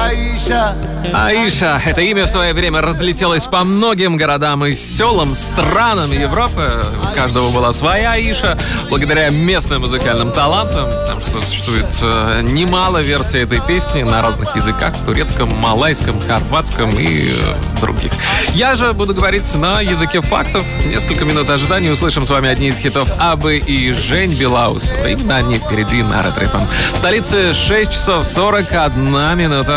Аиша. Это имя в свое время разлетелось по многим городам и селам, странам Европы. У каждого была своя Аиша. Благодаря местным музыкальным талантам, потому что существует немало версий этой песни на разных языках. Турецком, малайском, хорватском и других. Я же буду говорить на языке фактов. Несколько минут ожидания. Услышим с вами одни из хитов Абы и Жень Белаусова. Именно они впереди на Ретро FM. В столице 6 часов 41 минута.